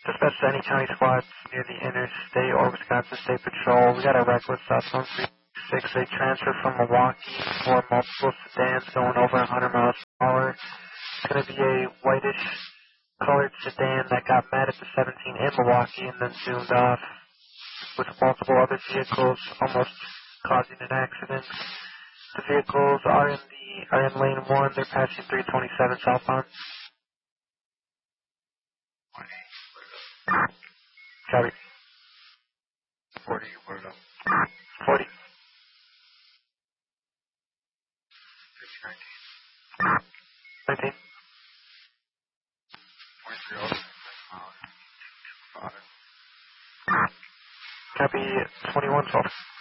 Dispatch to any county squads near the interstate or Wisconsin State Patrol. We got a reckless on 336. They transfer from Milwaukee for multiple sedans going over 100 miles per hour. It's going to be a whitish colored sedan that got mad at the 17 in Milwaukee and then zoomed off with multiple other vehicles, almost causing an accident. The vehicles are in lane 1. They're passing 327 southbound. Copy. 40, word up. 40. 19. 23, Copy 2112.